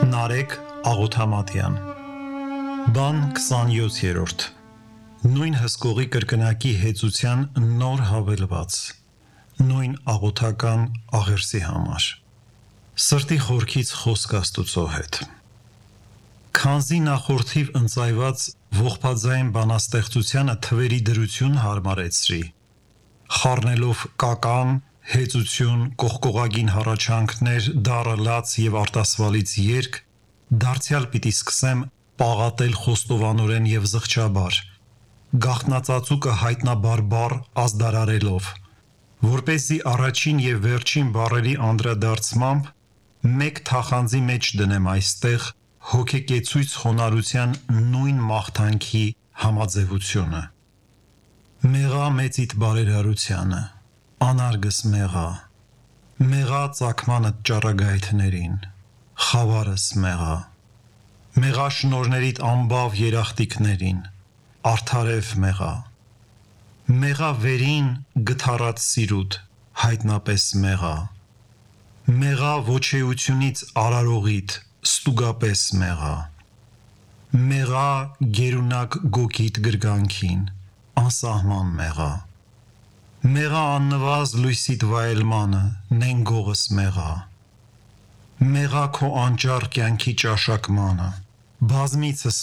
Նարեկ Աղոթամատյան Բան 27-րդ Նույն հսկողի կրկնակի հեծության նոր հավելված Նույն աղոթական աղերսի համար Սրտի խորքից խոսք Աստուծո հետ Քանզի նախորդիվ ընծայված ողբաձայն բանաստեղծությանը թվերի դրություն հարմարեցրի խառնելով կական, հեծություն, կողկողագին հառաչանքներ, դառը լաց և արտասվալից երգ, դարձյալ պիտի սկսեմ պաղատել խոստովանորեն և զղջաբար, գաղտնածածուկը հայտնաբարբար ազդարարելով, որպեսզի առաջին և վերջին բառերի անդրադարձմամբ մեկ թախանձի մեջ դնեմ այստեղ հոգեկեցույց խոնարհության նույն մաղթանքի համաձևությունը: Մեղա մեծիդ բարերարությանը, անարգս մեղա ծագմանդ ճառագայթներին, խավարս մեղա շնորհներիդ անբավ երախտիկներին, արդարև մեղա վերին գթառատ սիրուդ, հայտնապես մեղա ոչեությունից արարողիդ, ստուգապես մեղա գերունակ գոգիդ գրգանքին, անսահման մեղա աննվազ լույսիդ վայելմանը, նենգողս մեղա քո անճառ կյանքի ճաշակմանը, բազմիցս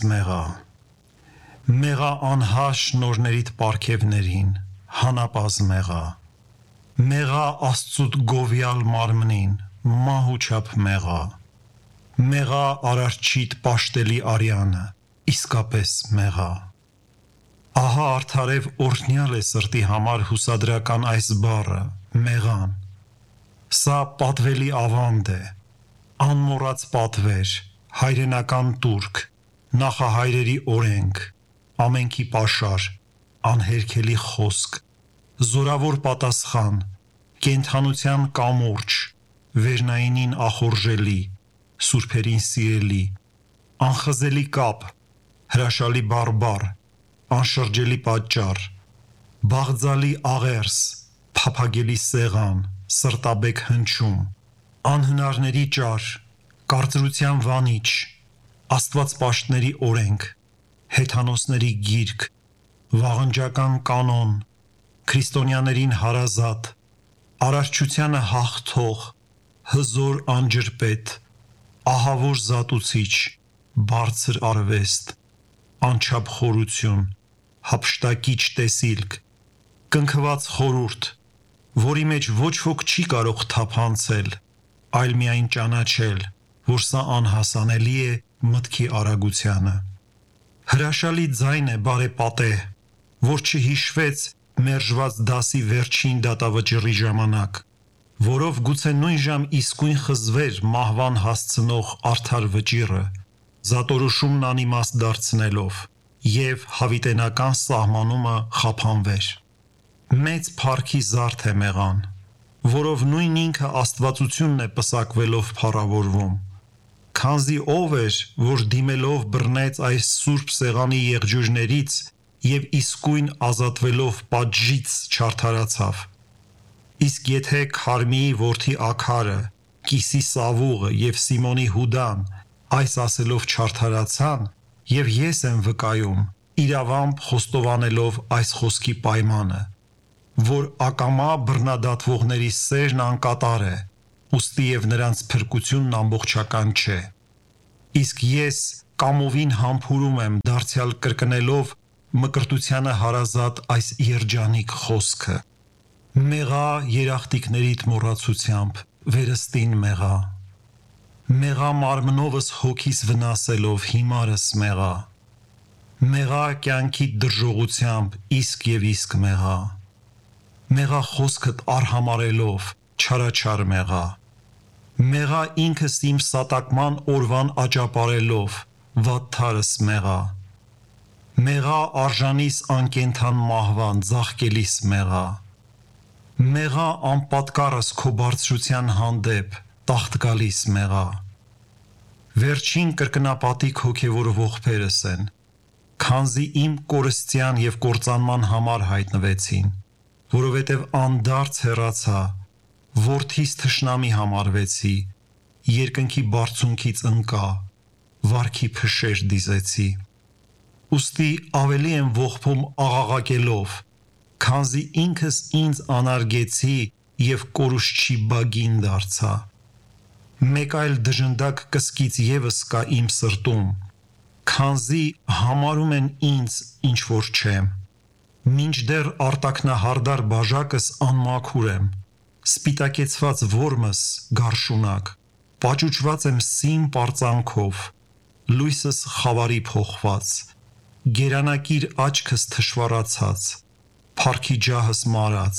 մեղա անհաշ շնորհներիդ պարգևներին, հանապազը մեղա Աստծուդ գովյալ մարմնին, մահուչափ մեղա արարչիդ պաշտելի արյանը, իսկապես Ահա արդարև օրհնյալ է սրտի համար հուսադրական այս բառը, մեղան: Սա պատվելի ավանդ է, անմոռաց պատվեր, հայրենական տուրք, նախահայրերի օրենք, ամենքի պաշար, անհերքելի խոսք, զորավոր պատասխան, կենդանության կամուրջ, վերնայինին ախորժելի, սուրբերին սիրելի, անխզելի կապ, հրաշալի բարբառ, անշրջելի պատճառ, բաղձալի աղերս, փափագելի սեղան, սրտաբեկ հնչյուն, անհնարների ճար, կարծրության վանիչ, աստվածպաշտների օրենք, հեթանոսների գիրք, վաղնջական կանոն, քրիստոնյաներին հարազատ, արարչությանը հաղթող, հզոր անջրպետ, ահավոր զատուցիչ, բարձր արվեստ, անչափ խորություն, հափշտակիչ տեսիլք, կնքված խորհուրդ, որի մեջ ոչ ոք չի կարող թափանցել, այլ միայն ճանաչել, որ սա անհասանելի է մտքի արագությանը: Հրաշալի ձայն է բարեպատեհ, որ չհիշվեց մերժված դասի վերջին դատավճռի ժամանակ, որով գուցե նույնժամ իսկույն խզվեր մահվան հասցնող արդար վճիռը, զատորոշումն անիմաստ դարձնելով, և հավիտենական սահմանումը խափանվեր: Մեծ փառքի զարդ է մեղան, որով նույն ինքը աստվածությունն է պսակվելով փառավորվում, քանզի ով էր, որ դիմելով բռնեց այս սուրբ սեղանի եղջյուրներից և իսկույն ազատվելով պատժից չարդարացավ: Իսկ եթե Քարմիի որդի Աքարը, Կիսի Սավուղը և Սիմոնի Հուդան այս ասելով չարդարացան, և ես եմ վկայում, իրավամբ խոստովանելով այս խոսքի պայմանը, որ ակամա բռնադատվողների սերն անկատար է, ուստիև նրանց փրկությունն ամբողջական չէ: Իսկ ես կամովին համբուրում եմ դարձյալ կրկնելով մկրտությանը հարազատ այս երջանիկ խոսքը: Մեղա երախտիկներիդ մոռացությամբ, վերստին մեղա մարմնովս հոգիս վնասելով հիմարս մեղա կյանքիդ դրժողությամբ իսկ և իսկ մեղա խոսքդ արհամարհելով, չարաչար մեղա ինքս իմ սատակման օրվան աճապարելով, վատթարս մեղա արժանիս անկենդան մահվան, ձաղկելիս մեղա անպատկառս քո բարձրության հանդեպ, տաղտկալիս Վերջին կրկնապատիկ հոգևոր ողբերս են, քանզի իմ կորստյան և կործանման համար հայտնվեցին, որովհետև անդարձ հեռացա, որդիս թշնամի համարվեցի, երկնքի բարձունքից ընկա, վարքի փշեր դիզեցի։ Ուստի ավելի եմ ողբում աղաղակելով, քանզի ինքս ինձ անարգեցի և կորուստչի բագին դարձա։ Մեկ այլ դժնդակ կսկից ևս կա իմ սրտում, քանզի համարում են ինձ ինչ որ չեմ։ Մինչդեռ արտաքնահարդար բաժակս անմաքուր եմ, սպիտակեցված որմս գարշունակ, պաճուճված եմ սին պարծանքով, լույսս խավարի փոխված, գերանակիր աչքս թշվառացած, փառքի ջահս մարած,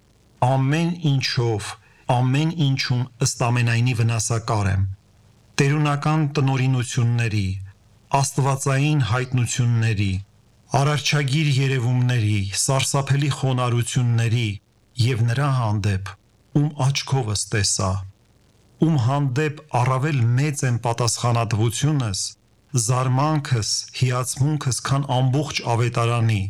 ամեն ինչով, ամեն ինչում ըստ ամենայնի վնասակար եմ, տերունական տնօրինությունների, աստվածային հայտնությունների, արարչագիր երևումների, սարսափելի խոնարհությունների և նրա հանդեպ, ում աչքովս տեսա, ում հանդեպ առավել մեծ եմ պատասխանատվությունս, զարմանքս, հիացմունքս, քան ամբողջ ավետարանի,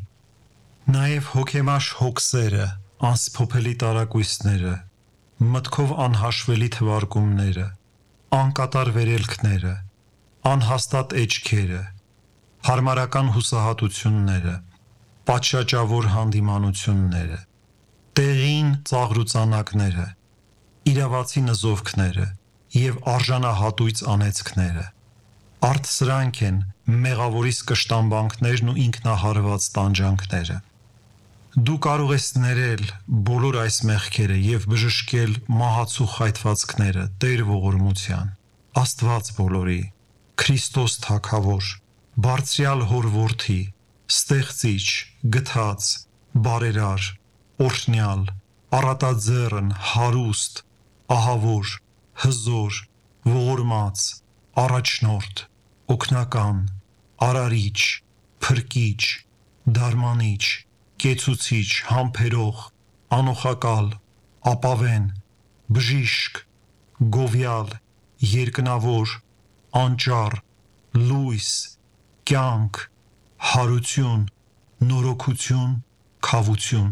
նաև հոգեմաշ հոգսերը, անսփոփելի տարակույսները, մտքով անհաշվելի թվարկումները, անկատար վերելքները, անհաստատ էջքերը, հարմարական հուսահատությունները, պատշաճավոր հանդիմանությունները, տեղին ծաղրուծանակները, իրավացի նզովքները և արժանահատույց անեծքները, արդ սրանք են մեղավորիս կշտամբանքներն ու ինքնահարված տանջանքները։ Դու կարող ես ներել բոլոր այս մեղքերը և բժշկել մահացու խայթվածքները Տեր ողորմության, Աստված բոլորի, Քրիստոս Թագավոր, Բարձրյալ Հոր Որդի, Ստեղծիչ, Գթած, Բարերար, Օրհնյալ, Առատաձեռն, Հարուստ, Ահավոր, Հզոր, Ողորմած, Առաջնորդ, Օգնական, Արարիչ, Փրկիչ, Դարմանիչ, Կեցուցիչ, Համբերող, Անոխակալ, Ապավեն, Բժիշկ, Գովյալ, Երկնավոր, Անճառ, Լույս, Կյանք, Հարություն, Նորոգություն, Քավություն։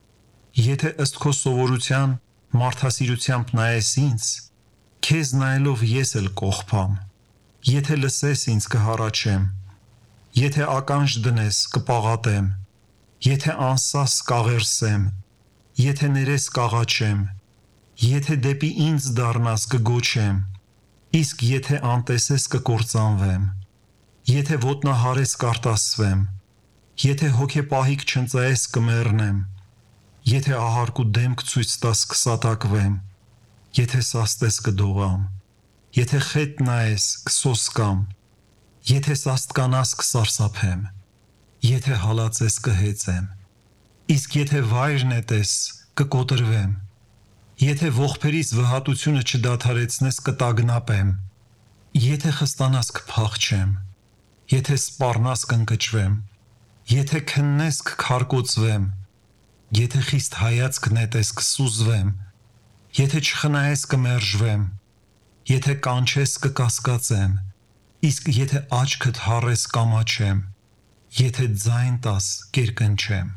Եթե ըստ քո սովորության մարդասիրությամբ նայես ինձ, քեզ նայելով ես էլ կողբամ, եթե լսես ինձ կհառաչեմ, եթե ականջ դնես կպաղատեմ, եթե անսաս կաղերսեմ, եթե ներես կաղաչեմ, եթե դեպի ինձ դառնաս կգոչեմ, իսկ եթե անտեսես կկործանվեմ, եթե ոտնահարես կարտասվեմ, եթե հոգեպահիկ չընծայես կմեռնեմ, եթե ահարկու դեմք ցույց տաս կսատակվեմ, եթե սաստես կդողամ, եթե խետ նայես կսոսկամ, եթե սաստկանաս կսարսափեմ, եթե հալածես կհեծեմ, իսկ եթե վայր նետես կկոտրվեմ, եթե ողբերիս վհատությունը չդադարեցնես կտագնապեմ, եթե խստանաս կփախչեմ, եթե սպառնաս կընկճվեմ, եթե քննես կքարկոծվեմ, եթե խիստ հայացք նետես կսուզվեմ, եթե չխնայես կմերժվեմ, եթե կանչես կկասկածեմ, իսկ եթե աչքդ հառես կամաչեմ, եթե ձայն տաս կերկնչեմ։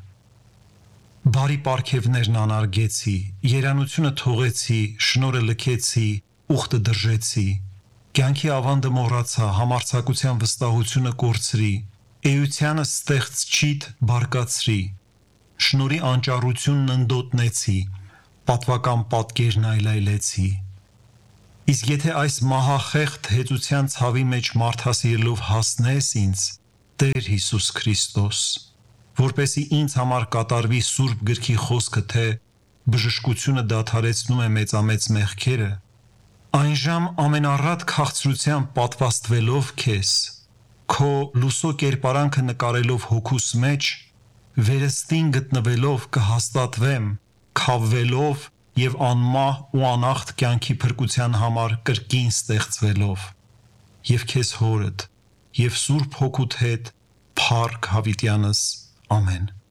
Բարի պարգևներն անարգեցի, երանությունը թողեցի, շնորհը լքեցի, ուխտը դրժեցի, կյանքի ավանդը մոռացա, համարձակության վստահությունը կորցրի, էությանը ստեղծչիդ բարկացրի, շնորհի անճառությունն ընդոտնեցի, պատվական պատկերն այլայլեցի։ Իսկ եթե այս մահախեղդ հեծության ցավի մեջ մարդասիրելով հասնես ինձ, Տեր Հիսուս Քրիստոս, որպեսզի ինձ համար կատարվի Սուրբ գրքի խոսքը, թե բժշկությունը դադարեցնում է մեծամեծ մեղքերը, այնժամ ամենառատ քաղցրությամբ պատվաստվելով քեզ, քո լուսո կերպարանքը նկարելով հոգուս մեջ, վերստին գտնվելով կհաստատվեմ, քավվելով և անմահ ու անախտ կյանքի փրկության համար կրկին ստեղծվելով, և քեզ հորդ, և Սուրբ Հոգուդ հետ փառք հավիտյանս, ամեն։